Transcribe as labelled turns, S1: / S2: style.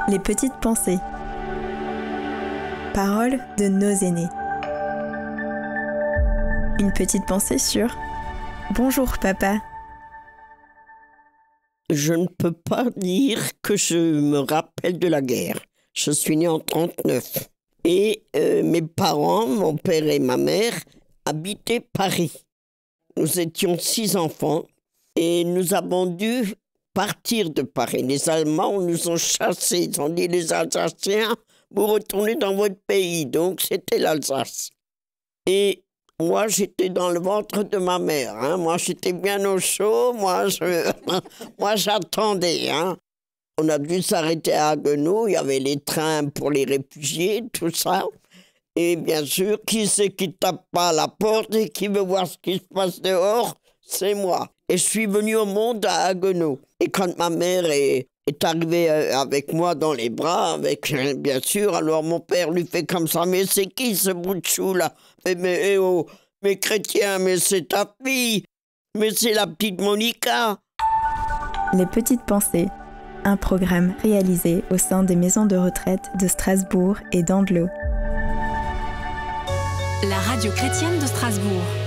S1: Les petites pensées. Paroles de nos aînés. Une petite pensée sur « Bonjour papa ».
S2: Je ne peux pas dire que je me rappelle de la guerre. Je suis né en 1939. Et mes parents, mon père et ma mère, habitaient Paris. Nous étions 6 enfants et nous avons dû partir de Paris. Les Allemands nous ont chassés. Ils ont dit, les Alsaciens, vous retournez dans votre pays. Donc c'était l'Alsace. Et moi, j'étais dans le ventre de ma mère. Hein. Moi, j'étais bien au chaud. Moi, j'attendais. Hein. On a dû s'arrêter à Haguenau. Il y avait les trains pour les réfugiés, tout ça. Et bien sûr, qui c'est qui tape pas à la porte et qui veut voir ce qui se passe dehors? C'est moi. Et je suis venu au monde à Haguenau. Et quand ma mère est arrivée avec moi dans les bras, bien sûr, alors mon père lui fait comme ça, mais c'est qui ce bout de chou là? Mais chrétien, mais c'est ta fille, mais c'est la petite Monica.
S1: Les petites pensées, un programme réalisé au sein des maisons de retraite de Strasbourg et d'Andelot.
S3: La radio chrétienne de Strasbourg.